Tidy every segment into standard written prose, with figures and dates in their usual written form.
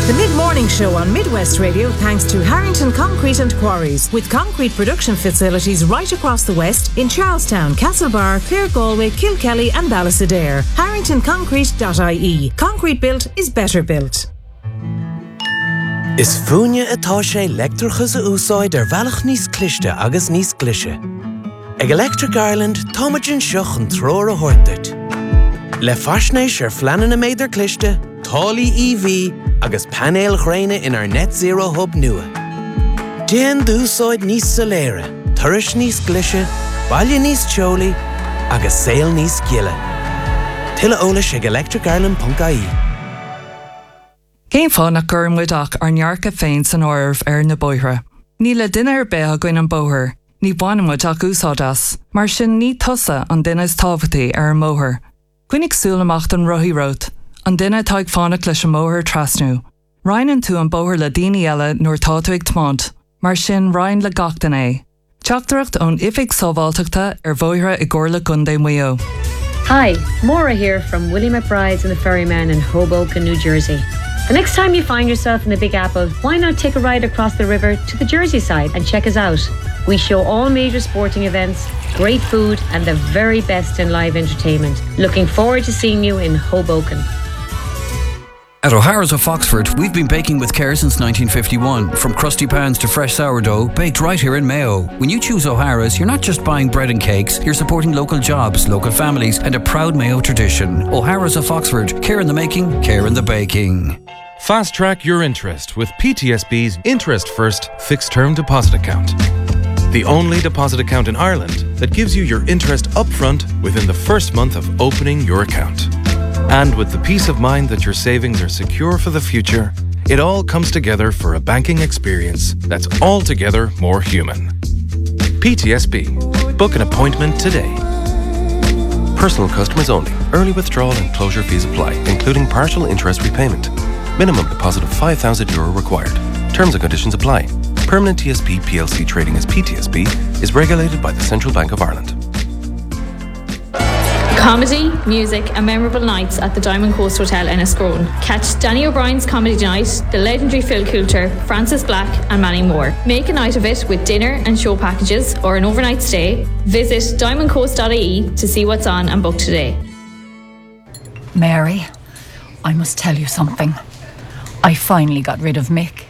The mid-morning show on Midwest Radio thanks to Harrington Concrete and Quarries, with concrete production facilities right across the West in Charlestown, Castlebar, Clare, Galway, Kilkelly and Ballysadare. HarringtonConcrete.ie. Concrete built is better built. Is fúine atá sé leictreachas a úsáid bhealach níos cliste agus níos glise. Ag Electric Ireland, táimeann seach an tróir a thuirteart. Le faisnéis fleanan na méidir cliste, tálaí EV agus panel ghréine in our net zero hub nua. Déan d'úsáid níos soléire, turais níos glise, baile níos teolaí agus saol níos giile. Tuilleadh eolais ag electricireland.ie. Céim fá nach gurmhuideach ar nearcha féin san áirbh ar na bóithre. Ní le duine ar bith a gcuin an bóthir, ní bhainmuid ach úsáidas, mar sin ní tusa an duine is tábhachtaí ar an móthir. Cuinnig súlamach an ruthí rót, an duine tá ag fánach leis an móthir trasnú. Rainan tú an bóthir le daoine eile nuair tá tú ag tmont, mar sin rain le gachtain é. Teachtareacht ón ifig sábháilteachta ar bóithre i gcomharla Gunday Mayo. Hi, Maura here from Willie McBride's and the Ferryman in Hoboken, New Jersey. The next time you find yourself in the Big Apple, why not take a ride across the river to the Jersey side and check us out? We show all major sporting events, great food and the very best in live entertainment. Looking forward to seeing you in Hoboken. At O'Hara's of Foxford, we've been baking with care since 1951. From crusty pans to fresh sourdough, baked right here in Mayo. When you choose O'Hara's, you're not just buying bread and cakes, you're supporting local jobs, local families, and a proud Mayo tradition. O'Hara's of Foxford, care in the making, care in the baking. Fast track your interest with PTSB's Interest First Fixed Term Deposit Account. The only deposit account in Ireland that gives you your interest upfront within the first month of opening your account. And with the peace of mind that your savings are secure for the future, it all comes together for a banking experience that's altogether more human. PTSB. Book an appointment today. Personal customers only. Early withdrawal and closure fees apply, including partial interest repayment. Minimum deposit of €5,000 required. Terms and conditions apply. Permanent TSB PLC trading as PTSB is regulated by the Central Bank of Ireland. Comedy, music and memorable nights at the Diamond Coast Hotel in Enniscrone. Catch Danny O'Brien's Comedy Night, the legendary Phil Coulter, Francis Black and many more. Make a night of it with dinner and show packages or an overnight stay. Visit diamondcoast.ie to see what's on and book today. Mary, I must tell you something. I finally got rid of Mick.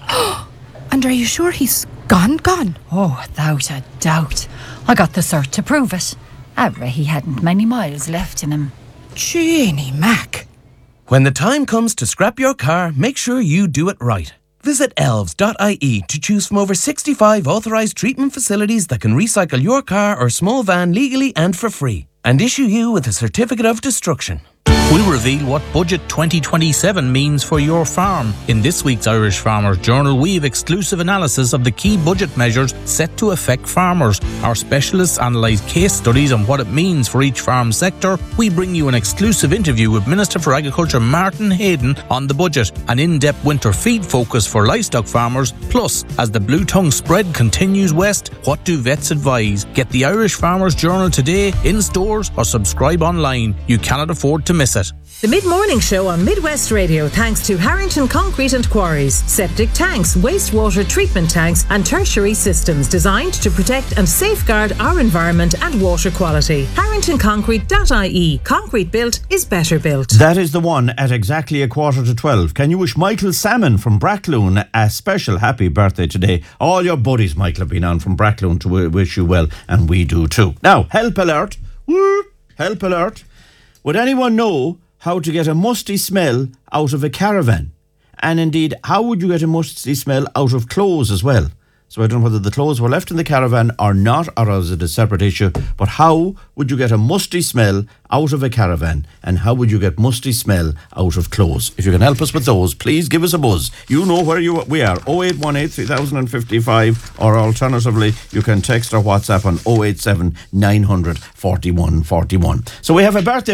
And are you sure he's gone? Oh, without a doubt. I got the cert to prove it. He hadn't many miles left in him. Jeannie Mac. When the time comes to scrap your car, make sure you do it right. Visit elves.ie to choose from over 65 authorised treatment facilities that can recycle your car or small van legally and for free, and issue you with a certificate of destruction. We'll reveal what Budget 2027 means for your farm. In this week's Irish Farmers Journal, we have exclusive analysis of the key budget measures set to affect farmers. Our specialists analyse case studies on what it means for each farm sector. We bring you an exclusive interview with Minister for Agriculture Martin Hayden on the budget, an in-depth winter feed focus for livestock farmers. Plus, as the blue tongue spread continues west, what do vets advise? Get the Irish Farmers Journal today in stores or subscribe online. You cannot afford to miss it. The mid-morning show on Midwest Radio thanks to Harrington Concrete and Quarries. Septic tanks, wastewater treatment tanks and tertiary systems designed to protect and safeguard our environment and water quality. HarringtonConcrete.ie. Concrete built is better built. That is the one at exactly 11:45. Can you wish Michael Salmon from Brackloon a special happy birthday today? All your buddies, Michael, have been on from Brackloon to wish you well, and we do too. Now, help alert. Woo! Help alert. Would anyone know how to get a musty smell out of a caravan? And indeed, how would you get a musty smell out of clothes as well? So I don't know whether the clothes were left in the caravan or not, or is it a separate issue, but how would you get a musty smell out of a caravan, and how would you get musty smell out of clothes? If you can help us with those, please give us a buzz. You know where we are, 0818 3055, or alternatively, you can text or WhatsApp on 087 900 4141. So we have a birthday